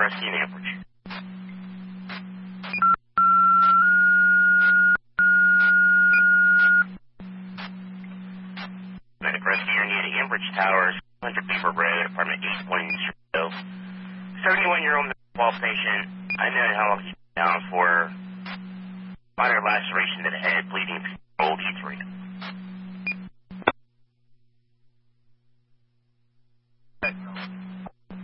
Rescue in Ambridge. Medic Rescue near the Ambridge Towers, 100 Beaver Road, apartment 820 Chicago. 71-year-old mental health patient, unknown how long he's down for, minor laceration to the head, bleeding, old E3.